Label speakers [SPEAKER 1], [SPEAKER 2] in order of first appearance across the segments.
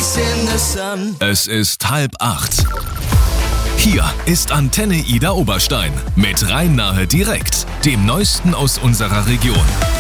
[SPEAKER 1] Es ist 7:30. Hier ist Antenne Ida Oberstein mit Rhein-Nahe direkt, dem Neuesten aus unserer Region.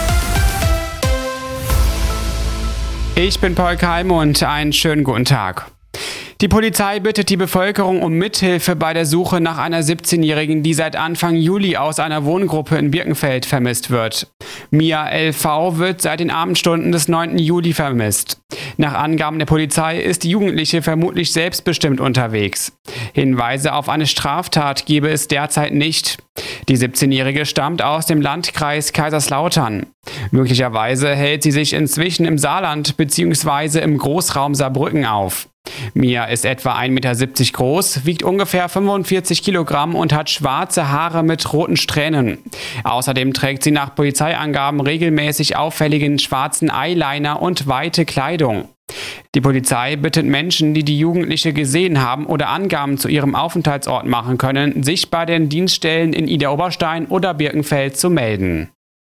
[SPEAKER 2] Ich bin Paul Keim und einen schönen guten Tag. Die Polizei bittet die Bevölkerung um Mithilfe bei der Suche nach einer 17-Jährigen, die seit Anfang Juli aus einer Wohngruppe in Birkenfeld vermisst wird. Mia L.V. wird seit den Abendstunden des 9. Juli vermisst. Nach Angaben der Polizei ist die Jugendliche vermutlich selbstbestimmt unterwegs. Hinweise auf eine Straftat gebe es derzeit nicht. Die 17-Jährige stammt aus dem Landkreis Kaiserslautern. Möglicherweise hält sie sich inzwischen im Saarland bzw. im Großraum Saarbrücken auf. Mia ist etwa 1,70 Meter groß, wiegt ungefähr 45 Kilogramm und hat schwarze Haare mit roten Strähnen. Außerdem trägt sie nach Polizeiangaben regelmäßig auffälligen schwarzen Eyeliner und weite Kleidung. Die Polizei bittet Menschen, die die Jugendliche gesehen haben oder Angaben zu ihrem Aufenthaltsort machen können, sich bei den Dienststellen in Ida Oberstein oder Birkenfeld zu melden.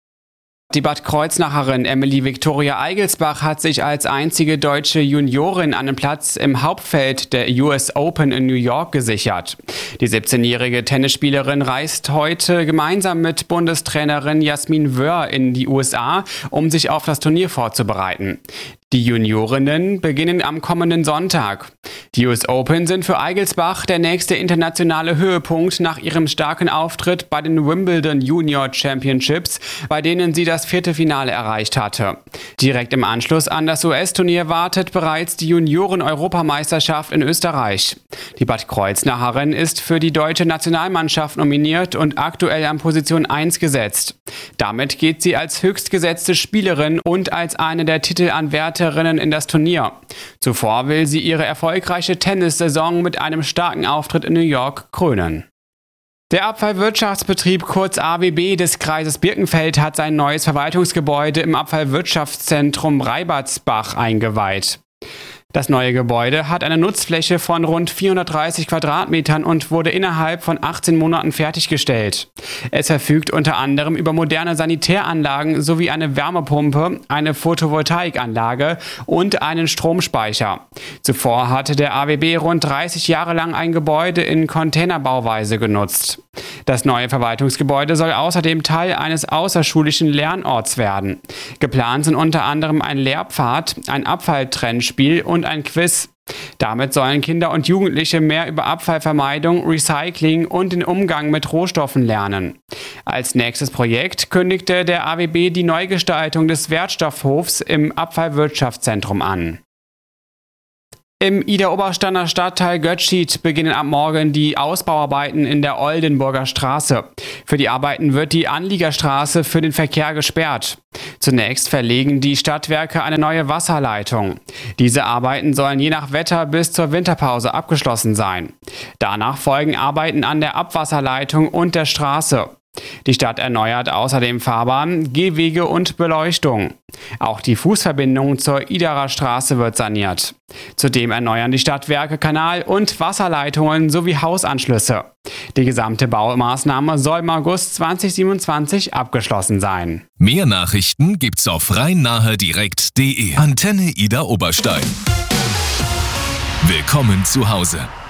[SPEAKER 2] Die Bad Kreuznacherin Emily Victoria Eigelsbach hat sich als einzige deutsche Juniorin einen Platz im Hauptfeld der US Open in New York gesichert. Die 17-jährige Tennisspielerin reist heute gemeinsam mit Bundestrainerin Jasmin Wöhr in die USA, um sich auf das Turnier vorzubereiten. Die Juniorinnen beginnen am kommenden Sonntag. Die US Open sind für Eigelsbach der nächste internationale Höhepunkt nach ihrem starken Auftritt bei den Wimbledon Junior Championships, bei denen sie das Viertelfinale erreicht hatte. Direkt im Anschluss an das US-Turnier wartet bereits die Junioren-Europameisterschaft in Österreich. Die Bad Kreuznacherin ist für die deutsche Nationalmannschaft nominiert und aktuell an Position 1 gesetzt. Damit geht sie als höchstgesetzte Spielerin und als eine der Titelanwärterinnen in das Turnier. Zuvor will sie ihre erfolgreiche Tennissaison mit einem starken Auftritt in New York krönen. Der Abfallwirtschaftsbetrieb kurz AWB des Kreises Birkenfeld hat sein neues Verwaltungsgebäude im Abfallwirtschaftszentrum Reibertsbach eingeweiht. Das neue Gebäude hat eine Nutzfläche von rund 430 Quadratmetern und wurde innerhalb von 18 Monaten fertiggestellt. Es verfügt unter anderem über moderne Sanitäranlagen sowie eine Wärmepumpe, eine Photovoltaikanlage und einen Stromspeicher. Zuvor hatte der AWB rund 30 Jahre lang ein Gebäude in Containerbauweise genutzt. Das neue Verwaltungsgebäude soll außerdem Teil eines außerschulischen Lernorts werden. Geplant sind unter anderem ein Lehrpfad, ein Abfalltrennspiel und ein Quiz. Damit sollen Kinder und Jugendliche mehr über Abfallvermeidung, Recycling und den Umgang mit Rohstoffen lernen. Als nächstes Projekt kündigte der AWB die Neugestaltung des Wertstoffhofs im Abfallwirtschaftszentrum an. Im Ida-Obersteiner Stadtteil Götschied beginnen ab morgen die Ausbauarbeiten in der Oldenburger Straße. Für die Arbeiten wird die Anliegerstraße für den Verkehr gesperrt. Zunächst verlegen die Stadtwerke eine neue Wasserleitung. Diese Arbeiten sollen je nach Wetter bis zur Winterpause abgeschlossen sein. Danach folgen Arbeiten an der Abwasserleitung und der Straße. Die Stadt erneuert außerdem Fahrbahnen, Gehwege und Beleuchtung. Auch die Fußverbindung zur Iderer Straße wird saniert. Zudem erneuern die Stadtwerke Kanal- und Wasserleitungen sowie Hausanschlüsse. Die gesamte Baumaßnahme soll im August 2027 abgeschlossen sein.
[SPEAKER 1] Mehr Nachrichten gibt's auf rhein-nahe-direkt.de. Antenne Ida Oberstein. Willkommen zu Hause.